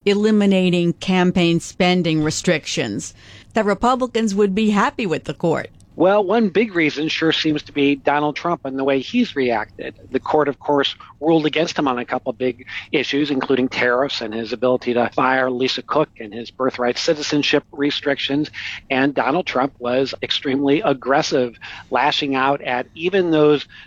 eliminating campaign spending restrictions, that Republicans would be happy with the court. Well, one big reason sure seems to be Donald Trump and the way he's reacted. The court, of course, ruled against him on a couple of big issues, including tariffs and his ability to fire Lisa Cook and his birthright citizenship restrictions. And Donald Trump was extremely aggressive, lashing out at even those